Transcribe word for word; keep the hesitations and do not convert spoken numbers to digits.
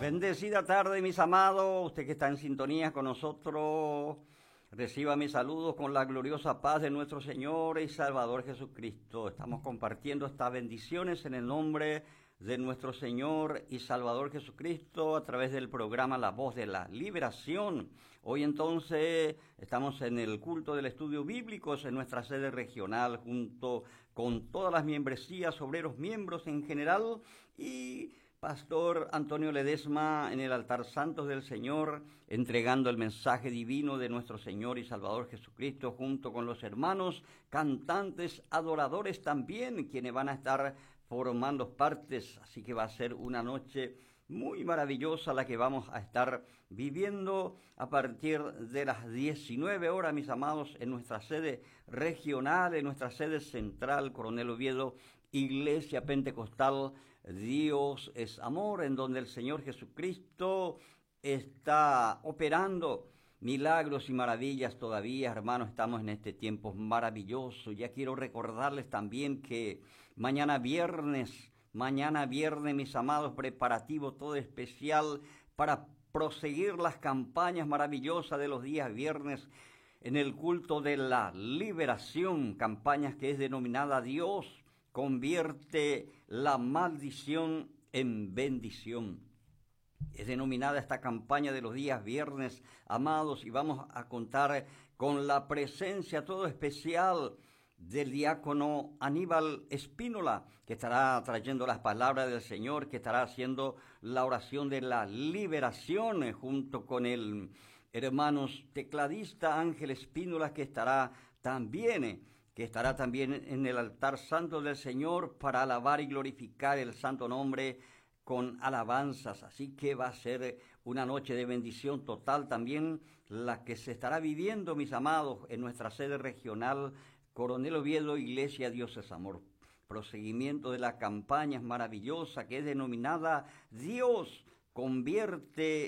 Bendecida tarde, mis amados. Usted que está en sintonía con nosotros, reciba mis saludos con la gloriosa paz de nuestro Señor y Salvador Jesucristo. Estamos compartiendo estas bendiciones en el nombre de nuestro Señor y Salvador Jesucristo a través del programa La Voz de la Liberación. Hoy entonces estamos en el culto del estudio bíblico en nuestra sede regional junto con todas las membresías, obreros, miembros en general y Pastor Antonio Ledesma en el altar santos del Señor, entregando el mensaje divino de nuestro Señor y Salvador Jesucristo, junto con los hermanos cantantes, adoradores también, quienes van a estar formando partes. Así que va a ser una noche muy maravillosa la que vamos a estar viviendo a partir de las diecinueve horas, mis amados, en nuestra sede regional, en nuestra sede central, Coronel Oviedo, Iglesia Pentecostal Dios es Amor, en donde el Señor Jesucristo está operando milagros y maravillas todavía. Hermanos, estamos en este tiempo maravilloso. Ya quiero recordarles también que mañana viernes, mañana viernes, mis amados, preparativo todo especial para proseguir las campañas maravillosas de los días viernes en el culto de la liberación, campañas que es denominada Dios convierte la maldición en bendición. Es denominada esta campaña de los días viernes, amados, y vamos a contar con la presencia todo especial del diácono Aníbal Espínola, que estará trayendo las palabras del Señor, que estará haciendo la oración de la liberación junto con el hermanos tecladista Ángel Espínola, que estará también que estará también en el altar santo del Señor para alabar y glorificar el santo nombre con alabanzas. Así que va a ser una noche de bendición total también la que se estará viviendo, mis amados, en nuestra sede regional, Coronel Oviedo, Iglesia Dios es Amor. Proseguimiento de la campaña maravillosa que es denominada Dios convierte